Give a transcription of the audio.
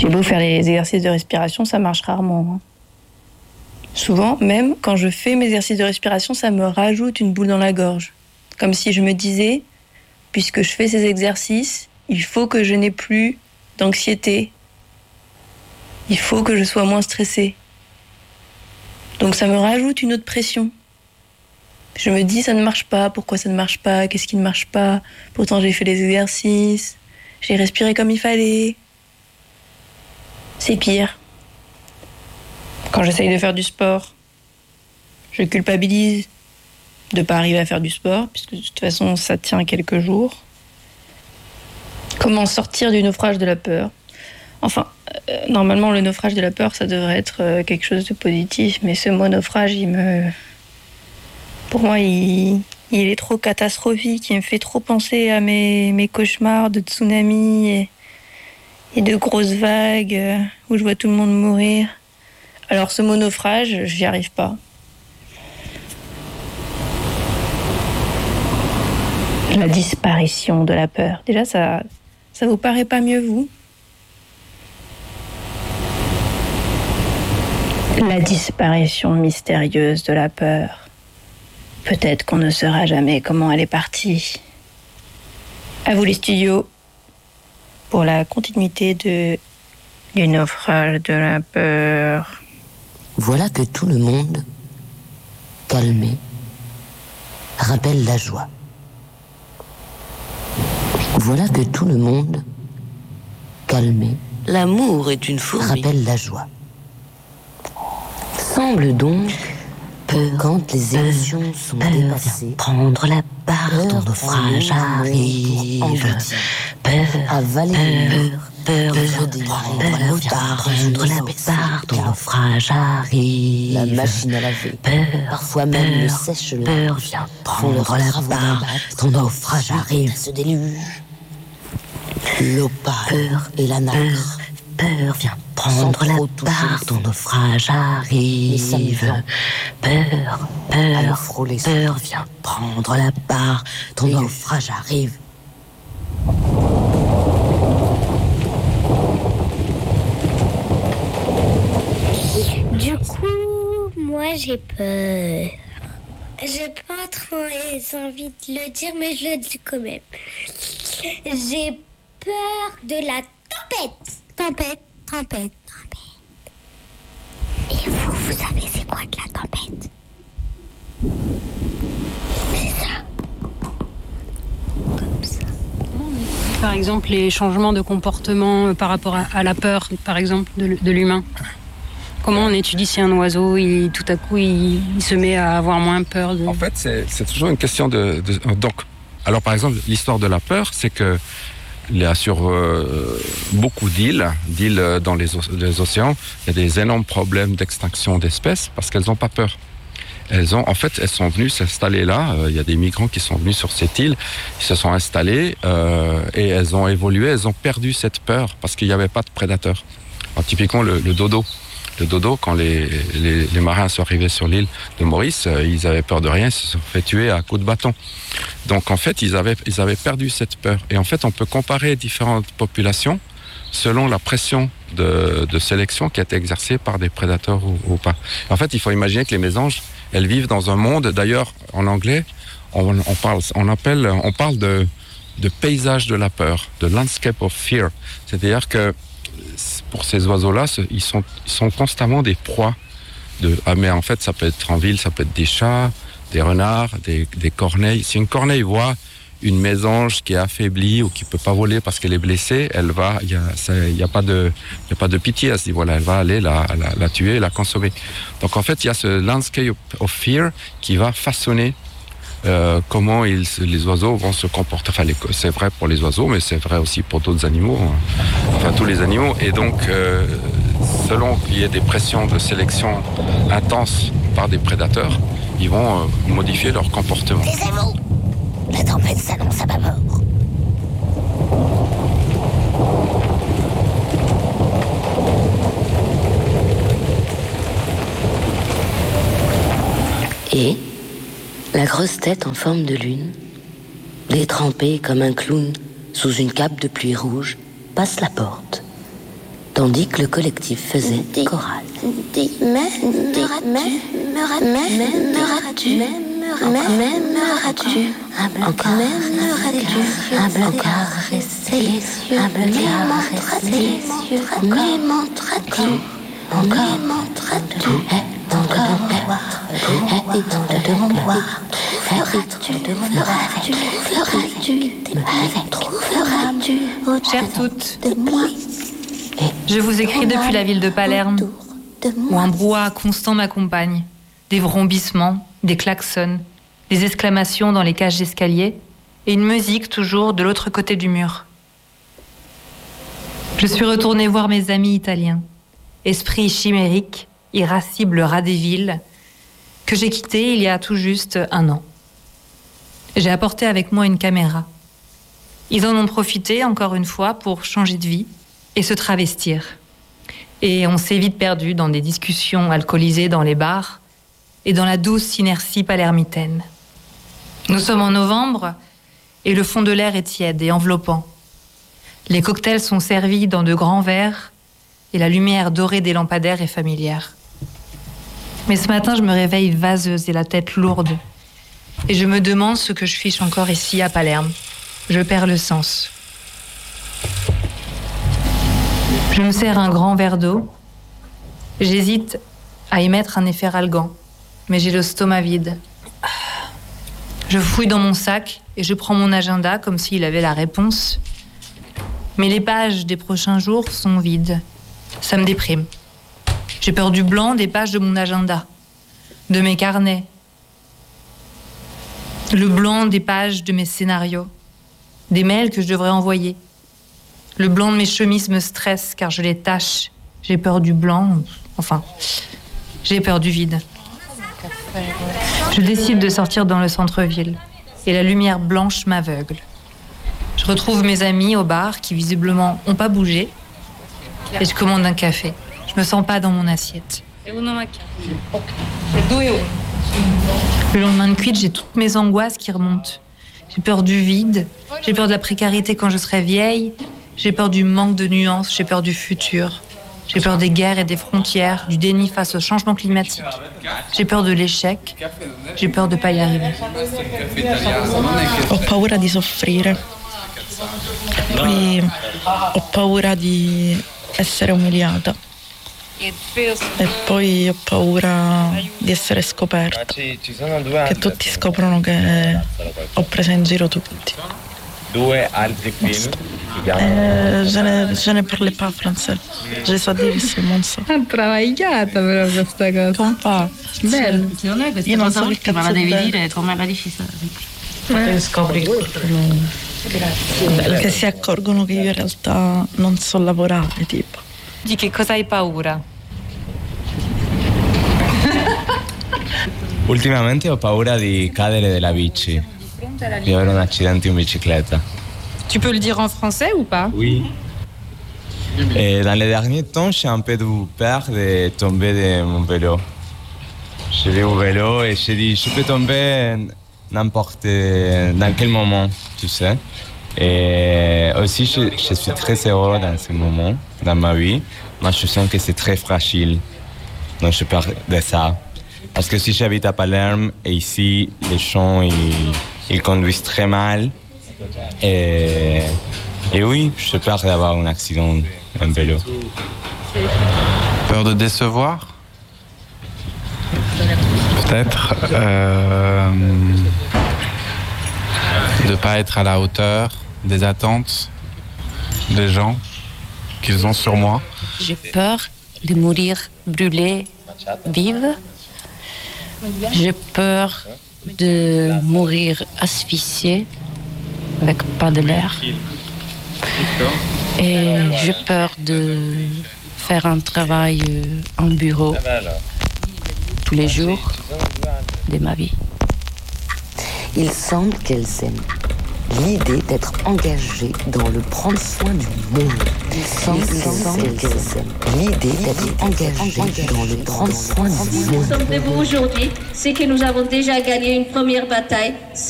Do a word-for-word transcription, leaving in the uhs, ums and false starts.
J'ai beau faire les exercices de respiration, ça marche rarement. Souvent, même quand je fais mes exercices de respiration, ça me rajoute une boule dans la gorge. Comme si je me disais, puisque je fais ces exercices, il faut que je n'ai plus d'anxiété. Il faut que je sois moins stressée. Donc ça me rajoute une autre pression. Je me dis, ça ne marche pas, pourquoi ça ne marche pas, qu'est-ce qui ne marche pas? Pourtant j'ai fait les exercices, j'ai respiré comme il fallait. C'est pire. Quand j'essaye de faire du sport, je culpabilise de ne pas arriver à faire du sport, puisque de toute façon ça tient quelques jours. Comment sortir du naufrage de la peur? Enfin, euh, normalement le naufrage de la peur, ça devrait être euh, quelque chose de positif, mais ce mot naufrage, il me... Pour moi, il, il est trop catastrophique, il me fait trop penser à mes, mes cauchemars de tsunami et, et de grosses vagues euh, où je vois tout le monde mourir. Alors ce mot naufrage, j'y arrive pas. La disparition de la peur. Déjà, ça, ça vous paraît pas mieux, vous? La disparition mystérieuse de la peur. Peut-être qu'on ne saura jamais comment elle est partie. À vous les studios, pour la continuité de du naufrage de la peur. Voilà que tout le monde, calmé, rappelle la joie. Voilà que tout le monde, calmé, L'amour est une fourmi. rappelle la joie. Semble donc, Peur, quand les émotions sont peur, dépassées, viens prendre la barre, ton peur naufrage en nous arrive. pour engloutir, Peur, avaler peur, peur, de viens se délivrer, prendre la la viens barre, prendre prendre la la barre, ton barre, naufrage arrive. la machine à laver, Peur, parfois même le peur, sèche-linge, peur, viens font leur prendre la travaux barre, d'abattre, ton naufrage suite arrive. à ce déluge. L'opale Peur, et la nacre, Peur, peur, viens prendre Sans la trop toucher barre, le ton feu. naufrage Mais arrive. s'amusant Peur, à le peur, frôler sous peur, viens prendre la barre, ton Déluge. naufrage arrive. Du coup, moi j'ai peur. J'ai pas trop envie de le dire, mais je le dis quand même. J'ai peur de la tempête. Tempête, tempête, tempête. Et vous, vous savez c'est quoi de la tempête? C'est ça. Comme ça. Par exemple, les changements de comportement euh, par rapport à, à la peur, par exemple, de, de l'humain. Comment on étudie si un oiseau, il, tout à coup, il, il se met à avoir moins peur de... En fait, c'est, c'est toujours une question de, de... Donc, alors par exemple, l'histoire de la peur, c'est que il y a sur euh, beaucoup d'îles, d'îles dans les, o- les océans, il y a des énormes problèmes d'extinction d'espèces parce qu'elles n'ont pas peur. Elles ont, en fait, elles sont venues s'installer là. Euh, il y a des migrants qui sont venus sur cette île, ils se sont installés euh, et elles ont évolué. Elles ont perdu cette peur parce qu'il n'y avait pas de prédateurs. Alors, typiquement le, le dodo. Le dodo, quand les, les, les marins sont arrivés sur l'île de Maurice, euh, ils avaient peur de rien, ils se sont fait tuer à coups de bâton. Donc en fait, ils avaient, ils avaient perdu cette peur. Et en fait, on peut comparer différentes populations selon la pression de, de sélection qui a été exercée par des prédateurs ou, ou pas. En fait, il faut imaginer que les mésanges, elles vivent dans un monde, d'ailleurs, en anglais, on, on, parle, on, appelle, on parle de, de paysage de la peur, de landscape of fear. C'est-à-dire que pour ces oiseaux-là, ce- ils sont, ils sont constamment des proies. De, ah, mais en fait, ça peut être en ville, ça peut être des chats, des renards, des, des corneilles. Si une corneille voit une mésange qui est affaiblie ou qui peut pas voler parce qu'elle est blessée, elle va, il y a, ça- il y a pas de, il y a pas de pitié à ce niveau-là. Elle va aller la, la, la tuer, la consommer. Donc en fait, il y a ce landscape of fear qui va façonner euh, comment ils, se- les oiseaux vont se comporter. Enfin, les- c'est vrai pour les oiseaux, mais c'est vrai aussi pour d'autres animaux. hein. Enfin, tous les animaux. Et donc, euh, selon qu'il y ait des pressions de sélection intenses par des prédateurs, ils vont euh, modifier leur comportement. Taisez-vous. La tempête s'annonce à ma mort. Et la grosse tête en forme de lune, détrempée comme un clown sous une cape de pluie rouge, passe la porte. tandis que le collectif faisait chorale. M'aimeras-tu M'aimeras-tu Encore m'aimeras-tu Un blanc caresser les yeux M'aimeras-tu M'aimeras-tu Encore M'aimeras-tu Encore de mon boire Feras-tu Feras-tu Feras-tu Feras-tu Chères toutes, de moi je vous écris depuis la ville de Palerme, où un brouhaha constant m'accompagne. Des vrombissements, des klaxons, des exclamations dans les cages d'escalier et une musique toujours de l'autre côté du mur. Je suis retournée voir mes amis italiens, esprits chimériques, irascibles rats des villes, que j'ai quittés il y a tout juste un an. J'ai apporté avec moi une caméra. Ils en ont profité, encore une fois, pour changer de vie et se travestir. Et on s'est vite perdu dans des discussions alcoolisées dans les bars et dans la douce inertie palermitaine. Nous sommes en novembre et le fond de l'air est tiède et enveloppant. Les cocktails sont servis dans de grands verres et la lumière dorée des lampadaires est familière. Mais ce matin, je me réveille vaseuse et la tête lourde. Et je me demande ce que je fiche encore ici à Palerme. Je perds le sens. Je me sers un grand verre d'eau. J'hésite à y mettre un efferalgan, mais j'ai le stomac vide. Je fouille dans mon sac et je prends mon agenda comme s'il avait la réponse. Mais les pages des prochains jours sont vides. Ça me déprime. J'ai peur du blanc des pages de mon agenda, de mes carnets. Le blanc des pages de mes scénarios, des mails que je devrais envoyer. Le blanc de mes chemises me stresse car je les tâche. J'ai peur du blanc, enfin, j'ai peur du vide. Je décide de sortir dans le centre-ville et la lumière blanche m'aveugle. Je retrouve mes amis au bar qui visiblement n'ont pas bougé et je commande un café. Je me sens pas dans mon assiette. Le lendemain de cuite, j'ai toutes mes angoisses qui remontent. J'ai peur du vide, j'ai peur de la précarité quand je serai vieille, j'ai peur du manque de nuances, j'ai peur du futur. J'ai peur des guerres et des frontières, du déni face au changement climatique. J'ai peur de l'échec, j'ai peur de ne pas y arriver. Ho paura di soffrire, poi ho paura di essere umiliata e poi ho paura di essere scoperta, che tutti scoprono che ho preso in giro tutti. Due altri film. Euh, je, ne, je ne parlais pas français. Je so dire seulement ça. Travagliata però questa cosa. Come fa? Bello. Secondo me questa Io non cosa so che ultima la cazzo devi è. dire come la dici. Eh. Scopri che si accorgono che io in realtà non so lavorare, tipo. Di che cosa hai paura? Ultimamente ho paura di cadere dalla bici, di avere un accidente in bicicletta. Tu peux le dire en français ou pas? Oui. Et dans les derniers temps, j'ai un peu eu peur de tomber de mon vélo. Je vais au vélo et j'ai dit, je peux tomber n'importe dans quel moment, tu sais. Et aussi, je, je suis très heureux dans ce moment, dans ma vie. Moi, je sens que c'est très fragile. Donc, je peur de ça. Parce que si j'habite à Palerme et ici, les gens, ils, ils conduisent très mal. Et, et oui, j'ai peur d'avoir un accident en vélo. Peur de décevoir? Peut-être. Euh, de ne pas être à la hauteur des attentes des gens qu'ils ont sur moi. J'ai peur de mourir brûlée vive. J'ai peur de mourir asphyxiée avec pas de l'air. Et j'ai peur de faire un travail en bureau tous les jours de ma vie. Il semble qu'elles aiment l'idée d'être engagées dans le prendre soin du monde. Il semble qu'elles aiment l'idée d'être engagées dans le prendre soin du monde. Nous sommes debout aujourd'hui, c'est que nous avons déjà gagné une première bataille.